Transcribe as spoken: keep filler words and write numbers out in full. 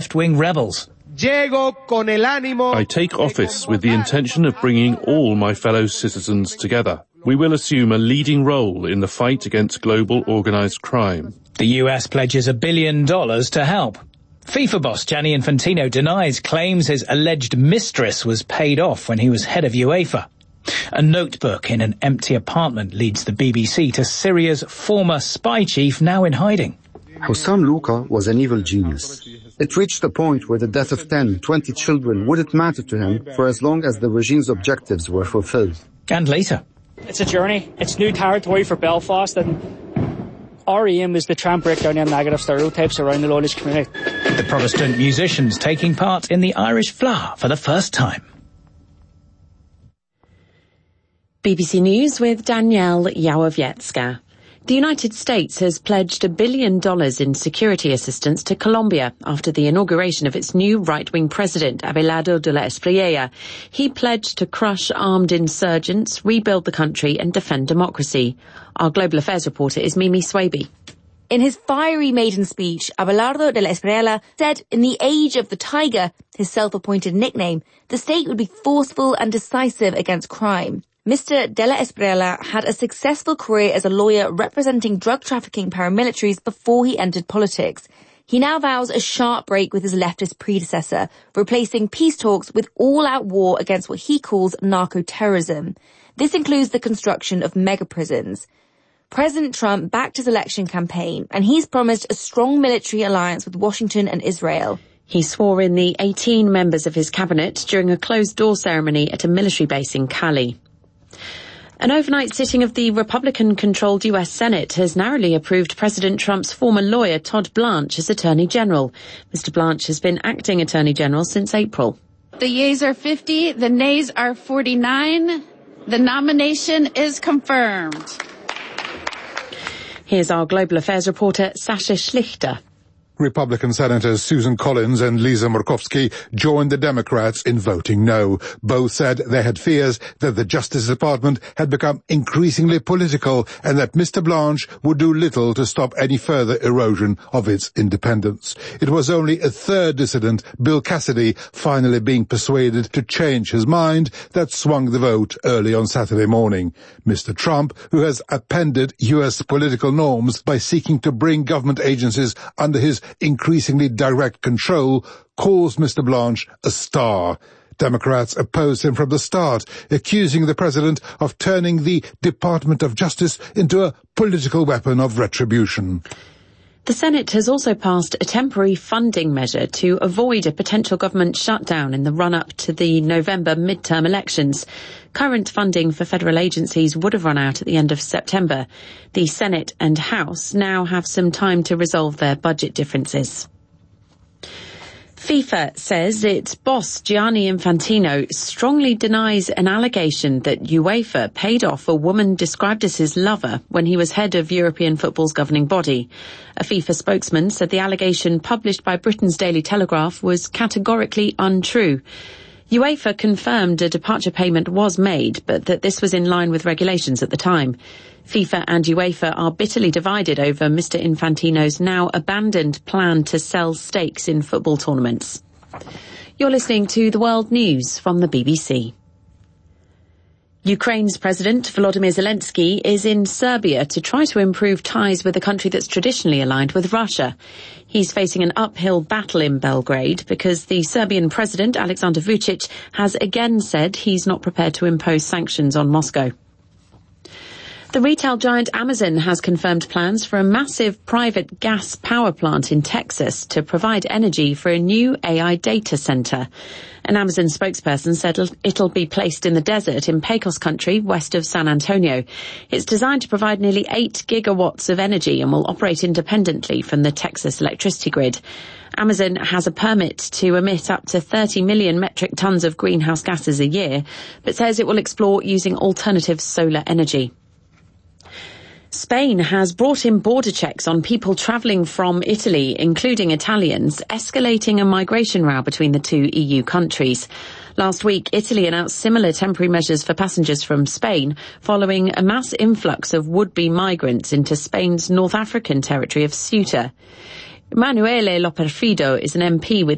left-wing rebels. I take office with the intention of bringing all my fellow citizens together. We will assume a leading role in the fight against global organised crime. The U S pledges a billion dollars to help. FIFA boss Gianni Infantino denies claims his alleged mistress was paid off when he was head of UEFA. A notebook in an empty apartment leads the B B C to Syria's former spy chief now in hiding. Hossam Louqa was an evil genius. It reached a point where the death of ten, twenty children wouldn't matter to him for as long as the regime's objectives were fulfilled. And later. It's a journey. It's new territory for Belfast, and our aim is to try and break down the negative stereotypes around the Lowlands community. The Protestant musicians taking part in the Irish Flower for the first time. B B C News with Danielle Yałowiecka. The United States has pledged a billion dollars in security assistance to Colombia after the inauguration of its new right-wing president, Abelardo de la Espriella. He pledged to crush armed insurgents, rebuild the country and defend democracy. Our Global Affairs reporter is Mimi Swaby. In his fiery maiden speech, Abelardo de la Espriella said in the age of the tiger, his self-appointed nickname, the state would be forceful and decisive against crime. Mister de la Espriella had a successful career as a lawyer representing drug trafficking paramilitaries before he entered politics. He now vows a sharp break with his leftist predecessor, replacing peace talks with all-out war against what he calls narco-terrorism. This includes the construction of mega-prisons. President Trump backed his election campaign, and he's promised a strong military alliance with Washington and Israel. He swore in the eighteen members of his cabinet during a closed-door ceremony at a military base in Cali. An overnight sitting of the Republican-controlled U S Senate has narrowly approved President Trump's former lawyer, Todd Blanche, as Attorney General. Mister Blanche has been acting Attorney General since April. The yeas are fifty, the nays are forty-nine. The nomination is confirmed. Here's our Global Affairs reporter, Sasha Schlichter. Republican Senators Susan Collins and Lisa Murkowski joined the Democrats in voting no. Both said they had fears that the Justice Department had become increasingly political and that Mister Blanche would do little to stop any further erosion of its independence. It was only a third dissident, Bill Cassidy, finally being persuaded to change his mind that swung the vote early on Saturday morning. Mister Trump, who has upended U S political norms by seeking to bring government agencies under his increasingly direct control, calls Mister Blanche a star. Democrats opposed him from the start, accusing the president of turning the Department of Justice into a political weapon of retribution. The Senate has also passed a temporary funding measure to avoid a potential government shutdown in the run-up to the November midterm elections. Current funding for federal agencies would have run out at the end of September. The Senate and House now have some time to resolve their budget differences. FIFA says its boss, Gianni Infantino, strongly denies an allegation that UEFA paid off a woman described as his lover when he was head of European football's governing body. A FIFA spokesman said the allegation published by Britain's Daily Telegraph was categorically untrue. UEFA confirmed a departure payment was made, but that this was in line with regulations at the time. FIFA and UEFA are bitterly divided over Mister Infantino's now abandoned plan to sell stakes in football tournaments. You're listening to The World News from the B B C. Ukraine's President Volodymyr Zelensky is in Serbia to try to improve ties with a country that's traditionally aligned with Russia. He's facing an uphill battle in Belgrade because the Serbian President, Aleksandar Vučić, has again said he's not prepared to impose sanctions on Moscow. The retail giant Amazon has confirmed plans for a massive private gas power plant in Texas to provide energy for a new A I data center. An Amazon spokesperson said it'll be placed in the desert in Pecos country, west of San Antonio. It's designed to provide nearly eight gigawatts of energy and will operate independently from the Texas electricity grid. Amazon has a permit to emit up to thirty million metric tons of greenhouse gases a year, but says it will explore using alternative solar energy. Spain has brought in border checks on people travelling from Italy, including Italians, escalating a migration row between the two E U countries. Last week, Italy announced similar temporary measures for passengers from Spain following a mass influx of would-be migrants into Spain's North African territory of Ceuta. Emanuele Loperfido is an M P with